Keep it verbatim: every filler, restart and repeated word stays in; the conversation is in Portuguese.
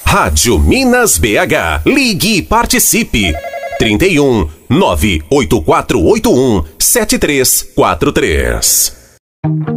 Rádio Minas B H. Ligue e participe. trinta e um, nove oito quatro oito um, sete três quatro três.